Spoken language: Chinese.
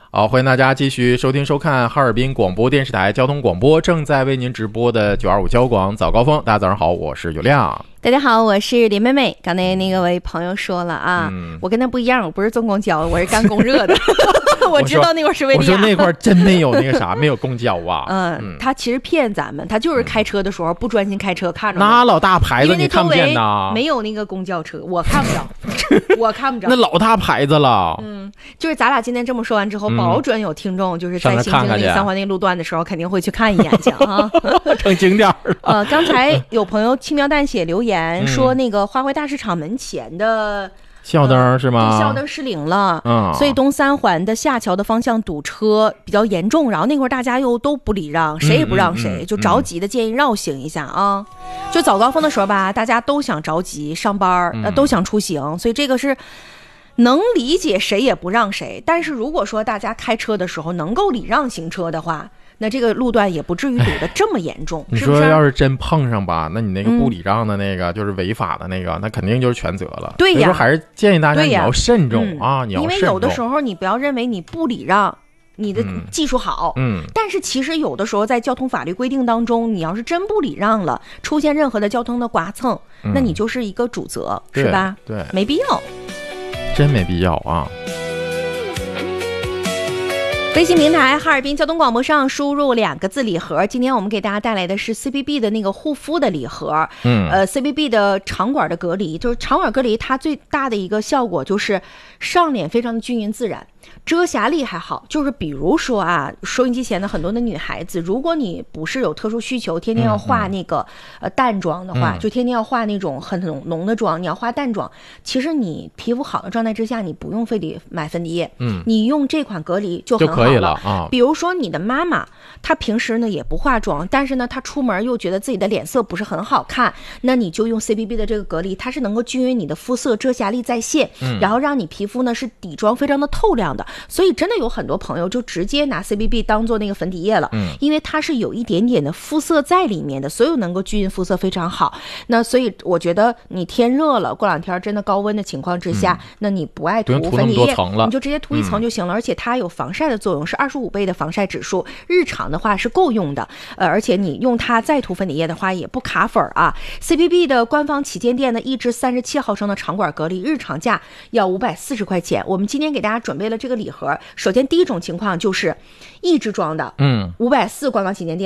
好，欢迎大家继续收听收看哈尔滨广播电视台交通广播正在为您直播的925交广早高峰。大家早上好，我是有亮。 大家好，我是林妹妹。刚才那个位朋友说了啊，我跟他不一样，我不是坐公交，我是干公热的。我知道那块是维利亚。 我说那块真没有那个啥，没有公交啊。 他其实骗咱们，他就是开车的时候不专心开车，看着那老大牌子你看不见呐， 没有那个公交车，我看不着，我看不着。 那老大牌子了。 就是咱俩今天这么说完之后，保准有听众就是在新经历三环那路段的时候，肯定会去看一眼去啊， 成景点了。 刚才有朋友轻描淡写留言说，那个花卉大市场门前的校灯是吗？ 校灯失灵了，所以东三环的下桥的方向堵车比较严重，然后那会儿大家又都不礼让，谁也不让谁，就着急的建议绕行一下啊。就早高峰的时候吧，大家都想着急上班，都想出行，所以这个是能理解谁也不让谁。但是如果说大家开车的时候能够礼让行车的话，那这个路段也不至于堵得这么严重。 你说要是真碰上吧，那你那个不礼让的那个就是违法的那个，那肯定就是全责了。 对呀， 所以说还是建议大家你要慎重啊，你要慎重。 因为有的时候你不要认为你不礼让你的技术好，但是其实有的时候在交通法律规定当中，你要是真不礼让了，出现任何的交通的剐蹭，那你就是一个主责，是吧？ 对， 没必要， 真没必要啊。 微信平台哈尔滨交通广播上输入2个字礼盒，今天我们给大家带来的是 CBB 的那个护肤的礼盒。CBB 的肠管的隔离，就是肠管隔离它最大的一个效果就是上脸非常的均匀自然，遮瑕力还好。就是比如说啊，收音机前的很多的女孩子，如果你不是有特殊需求，天天要化那个淡妆的话，就天天要化那种很浓的妆，你要化淡妆，其实你皮肤好的状态之下，你不用非得买粉底液，你用这款隔离就很好了啊。比如说你的妈妈，她平时呢也不化妆，但是呢她出门又觉得自己的脸色不是很好看，那你就用 CBB 的这个隔离，它是能够均匀你的肤色，遮瑕力在线，然后让你皮肤呢是底妆非常的透亮的。所以真的有很多朋友就直接拿 CBB 当做那个粉底液了，因为它是有一点点的肤色在里面的，所以能够均匀肤色非常好。那所以我觉得你天热了，过2天真的高温的情况之下，那你不爱涂粉底液，你就直接涂一层就行了。而且它有防晒的作用，是25倍的防晒指数，日常的话是够用的。而且你用它再涂粉底液的话也不卡粉啊。CBB 的官方旗舰店的1支37毫升的肠管隔离，日常价要540块钱。我们今天给大家准备了这个礼盒。首先第一种情况就是1支装的，540官方旗舰店